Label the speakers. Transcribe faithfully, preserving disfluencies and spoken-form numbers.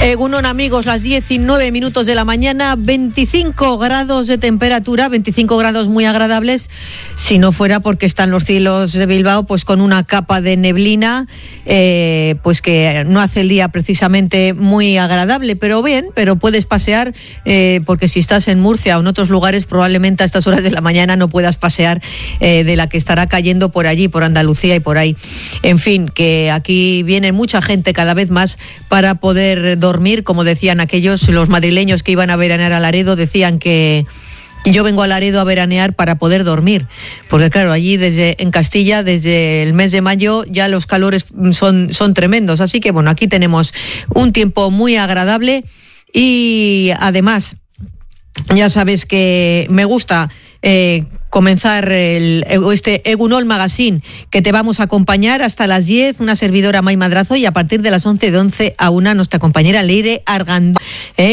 Speaker 1: Egunon, amigos, las diecinueve minutos de la mañana, veinticinco grados de temperatura, veinticinco grados muy agradables, si no fuera porque están los cielos de Bilbao pues con una capa de neblina, eh, pues que no hace el día precisamente muy agradable, pero bien, pero puedes pasear, eh, porque si estás en Murcia o en otros lugares probablemente a estas horas de la mañana no puedas pasear eh, de la que estará cayendo por allí, por Andalucía y por ahí. En fin, que aquí viene mucha gente cada vez más para poder dormir. dormir, como decían aquellos, los madrileños que iban a veranear a Laredo, decían que yo vengo a Laredo a veranear para poder dormir, porque claro, allí desde en Castilla, desde el mes de mayo, ya los calores son, son tremendos, así que bueno, aquí tenemos un tiempo muy agradable y además, ya sabes que me gusta eh, comenzar el, este Egunon Magazine, que te vamos a acompañar hasta las diez, una servidora May Madrazo, y a partir de las once, de once a una, nuestra compañera Leire Argandó.